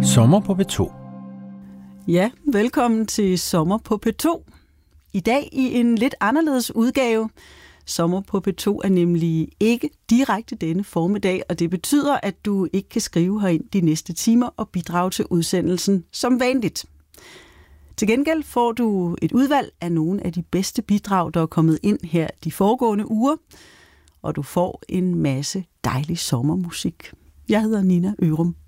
Sommer på P2. Ja, velkommen til Sommer på P2. I dag i en lidt anderledes udgave. Sommer på P2 er nemlig ikke direkte denne formiddag, og det betyder, at du ikke kan skrive herind de næste timer og bidrage til udsendelsen som vanligt. Til gengæld får du et udvalg af nogle af de bedste bidrag, der er kommet ind her de foregående uger, og du får en masse dejlig sommermusik. Jeg hedder Nina Ørum.